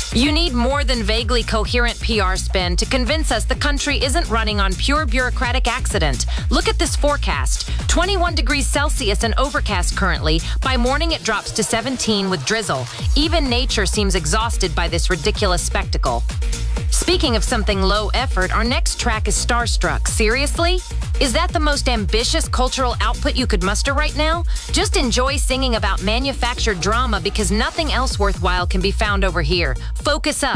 You need more than vaguely coherent PR spin to convince us the country isn't running on pure bureaucratic accident. Look at this forecast. 21 degrees Celsius and overcast currently. By morning, it drops to 17 with drizzle. Even nature seems exhausted by this ridiculous spectacle. Speaking of something low effort, our next track is Starstruck. Seriously? Is that the most ambitious cultural output you could muster right now? Just enjoy singing about manufactured drama because nothing else worthwhile can be found over here. Focus up.